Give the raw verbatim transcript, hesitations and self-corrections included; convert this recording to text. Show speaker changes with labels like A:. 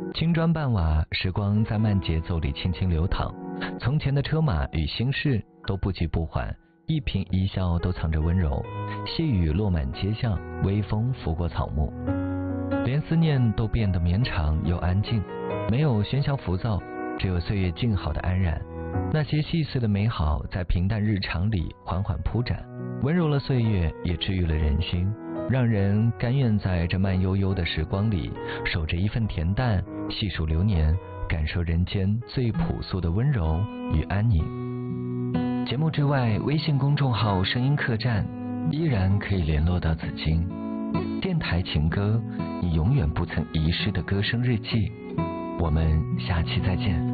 A: 青砖伴瓦，时光在慢节奏里轻轻流淌。从前的车马与心事都不急不缓，一颦一笑都藏着温柔。细雨落满街巷，微风拂过草木，连思念都变得绵长又安静。没有喧嚣浮躁，只有岁月静好的安然。那些细碎的美好在平淡日常里缓缓铺展，温柔了岁月，也治愈了人心，让人甘愿在这慢悠悠的时光里守着一份恬淡，细数流年，感受人间最朴素的温柔与安宁。节目之外，微信公众号声音客栈依然可以联络到子金。电台情歌，你永远不曾遗失的歌声日记。我们下期再见。